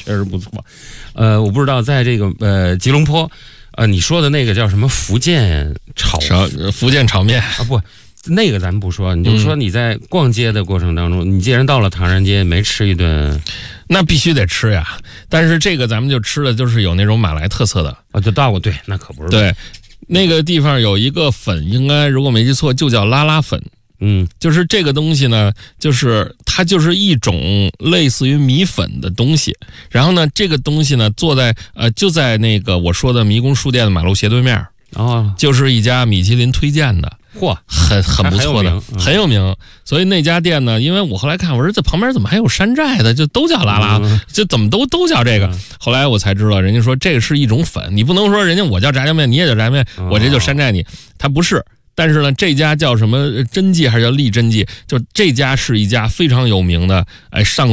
确实不错。我不知道在这个吉隆坡，你说的那个叫什么福建炒面啊？不，那个咱不说，你就说你在逛街的过程当中，你既然到了唐人街，没吃一顿， 那必须得吃呀。但是这个咱们就吃的就是有那种马来特色的就到过，对，那可不是对。那个地方有一个粉，应该如果没记错，就叫拉拉粉。就是这个东西呢，就是它就是一种类似于米粉的东西。然后呢，这个东西呢，就在那个我说的迷宫书店的马路斜对面。就是一家米其林推荐的，很不错的，很有名。所以那家店呢，因为我后来看，我说这旁边怎么还有山寨的，就都叫拉拉，就怎么都叫这个。后来我才知道，人家说这个是一种粉，你不能说人家我叫炸酱面，你也叫炸酱面，我这就山寨你，它不是。但是呢，这家叫什么真记还是叫丽真记？就这家是一家非常有名的，上